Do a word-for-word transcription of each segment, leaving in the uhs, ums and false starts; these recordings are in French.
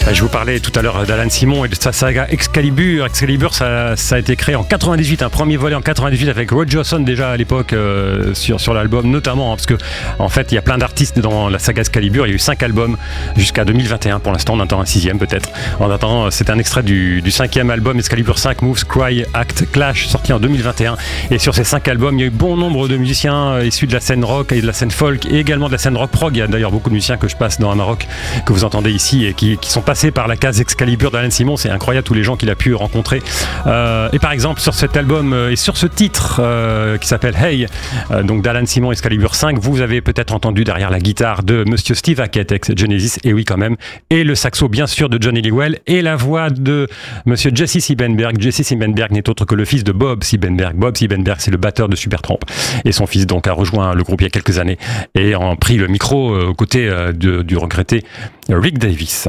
Je vous parlais tout à l'heure d'Alan Simon et de sa saga Excalibur. Excalibur, ça, ça a été créé en quatre-vingt-dix-huit, un premier volet en quatre-vingt-dix-huit avec Roger Hodgson déjà à l'époque euh, sur, sur l'album, notamment hein, parce que en fait il y a plein d'artistes dans la saga Excalibur. Il y a eu cinq albums jusqu'à deux mille vingt et un. Pour l'instant, on attend un sixième peut-être. En attendant, c'est un extrait du, du cinquième album Excalibur cinq, Moves, Cry, Act, Clash, sorti en deux mille vingt et un. Et sur ces cinq albums, il y a eu bon nombre de musiciens issus de la scène rock et de la scène folk et également de la scène rock prog. Il y a d'ailleurs beaucoup de musiciens que je passe dans un Maroc que vous entendez ici et qui, qui sont passés par la case Excalibur d'Alan Simon. C'est incroyable tous les gens qu'il a pu rencontrer. Euh, et par exemple, sur cet album euh, et sur ce titre euh, qui s'appelle Hey, euh, donc d'Alan Simon Excalibur cinq, vous avez peut-être entendu derrière la guitare de Monsieur Steve Hackett ex Genesis, et oui quand même, et le saxo bien sûr de Johnny Lewell et la voix de Monsieur Jesse Siebenberg. Jesse Siebenberg n'est autre que le fils de Bob Siebenberg. Bob Siebenberg, c'est le batteur de Supertramp, et son fils donc a rejoint le groupe il y a quelques années et a pris le micro euh, aux côtés euh, de, du regretté Rick Davies.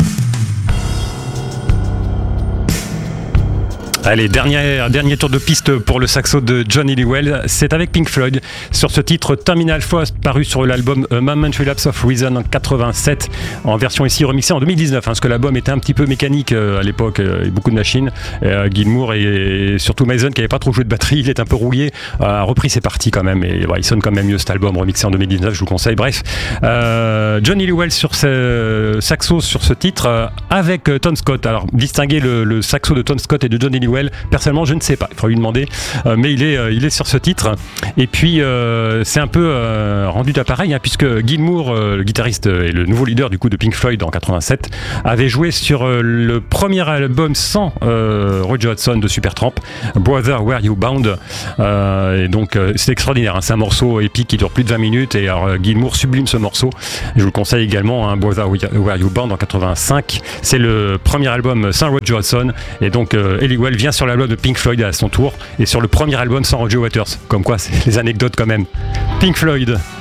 Allez, dernier, dernier tour de piste pour le saxo de Johnny Lewell, c'est avec Pink Floyd sur ce titre Terminal Frost, paru sur l'album A Momentary Lapse of Reason en quatre-vingt-sept, en version ici remixée en deux mille dix-neuf, hein, parce que l'album était un petit peu mécanique euh, à l'époque, euh, et beaucoup de machines. Euh, Gilmour et, et surtout Mason, qui n'avait pas trop joué de batterie, il est un peu rouillé, a repris ses parties quand même, et ouais, il sonne quand même mieux cet album remixé en deux mille dix-neuf, je vous conseille. Bref, euh, Johnny Lewell sur ce saxo sur ce titre euh, avec euh, Tom Scott. Alors, distinguer le, le saxo de Tom Scott et de Johnny Lewell, personnellement je ne sais pas, il faudra lui demander, euh, mais il est, euh, il est sur ce titre. Et puis euh, c'est un peu euh, rendu d'appareil hein, puisque Gilmour, euh, le guitariste et le nouveau leader du coup de Pink Floyd en quatre-vingt-sept, avait joué sur euh, le premier album sans euh, Roger Hodgson de Supertramp, Brother Where You Bound, euh, et donc euh, c'est extraordinaire hein, c'est un morceau épique qui dure plus de vingt minutes, et alors, euh, Gilmour sublime ce morceau. Je vous le conseille également, hein, Brother Where You Bound en quatre-vingt-cinq, c'est le premier album sans Roger Hodgson, et donc euh, Lewell vient sur l'album de Pink Floyd à son tour, et sur le premier album sans Roger Waters, comme quoi c'est les anecdotes quand même. Pink Floyd.